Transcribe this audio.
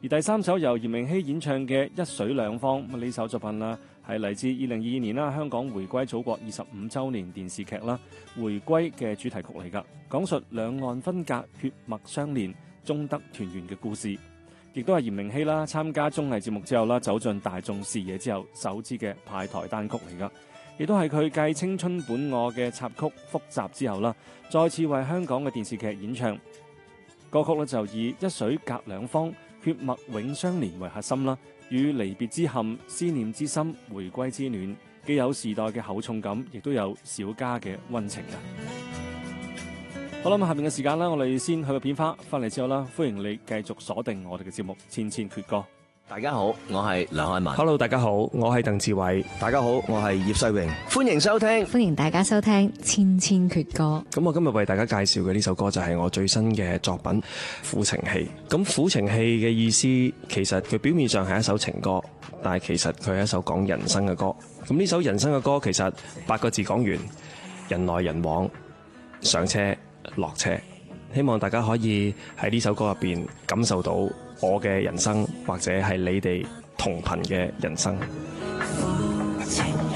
而第三首由炎明熹演唱嘅《一水兩方》，呢首作品啦，係嚟自2022年啦香港回歸祖國25週年電視劇啦《回歸》嘅主題曲嚟㗎，講述兩岸分隔、血脈相連、終得團圓嘅故事，亦都係炎明熹啦參加綜藝節目之後啦走進大眾視野之後首支嘅派台單曲嚟㗎，亦都係佢繼《青春本我》嘅插曲《複雜》之後啦，再次為香港嘅電視劇演唱。歌曲咧就以一水隔兩方、血脈永相連為核心啦，與離別之憾、思念之心、回歸之暖，既有時代嘅厚重感，亦都有小家嘅溫情嘅。好啦，咁下面嘅時間啦，我哋先去個片花，翻嚟之後啦，歡迎你繼續鎖定我哋嘅節目《千千闕歌》。 大家好，我係梁漢文。 Hello， 大家好，我係鄧志偉。 大家好，我係葉世榮。 歡迎收聽， 歡迎大家收聽《千千闕歌》。 咁我今日為大家介紹嘅呢首歌就係我最新嘅作品《苦情戲》。咁苦情戲嘅意思，其實佢表面上係一首情歌，但係其實佢係一首講人生嘅歌。咁呢首人生嘅歌，其實8個字講完：人來人往，上車落車。希望大家可以喺呢首歌入邊感受到我嘅人生，或者係你哋同頻嘅人生。 苦情